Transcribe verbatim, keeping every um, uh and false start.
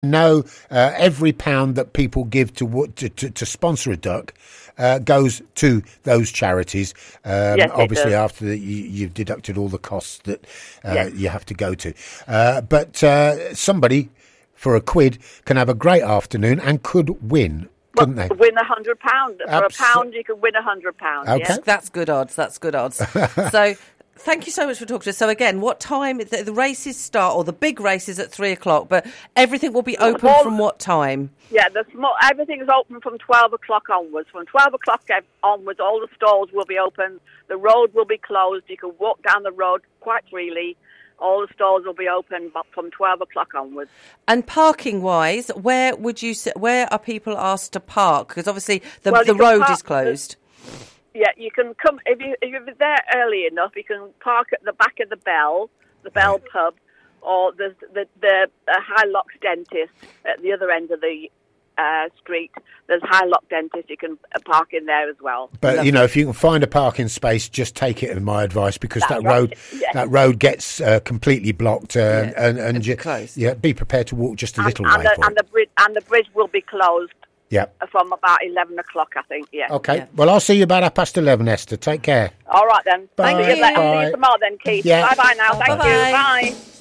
No, uh, every pound that people give to to, to, to sponsor a duck uh, goes to those charities. Um, Yes, it obviously, does. after the, you, you've deducted all the costs that uh, Yes. you have to go to. Uh, but uh, somebody, for a quid, can have a great afternoon and could win, Well, couldn't they? win a hundred pound. For Abs- a pound, you can win a hundred pounds. Okay. Yeah? That's good odds. That's good odds. So, thank you so much for talking to us. So, again, what time the, the races start, or the big races at three o'clock? But everything will be open Well, from what time? Yeah, the small, everything is open from twelve o'clock onwards. From twelve o'clock onwards, all the stores will be open. The road will be closed. You can walk down the road quite freely. All the stores will be open but from twelve o'clock onwards. And parking-wise, where would you? s- Where are people asked to park? Because obviously the Well, the you can road park- is closed. Yeah, you can come if you if you're there early enough. You can park at the back of the Bell, the Bell pub, or there's the the uh, Hilux Dentist at the other end of the uh, street. There's Hilux Dentist. You can uh, park in there as well. But you know, if you can find a parking space, just take it. In my advice, because That's that right. road, Yeah. that road gets uh, completely blocked, uh, Yeah. and and It's ju- closed. yeah, be prepared to walk just a And, little and way the, for and it. the bridge and the bridge will be closed Yeah. from about eleven o'clock, I think. Yeah. Okay. Yeah. Well, I'll see you about half past eleven, Esther. Take care. All right then. Bye. Thank you. I'll see Bye. you tomorrow then, Keith. Yeah. Bye bye now. Thank Bye-bye. you. Bye.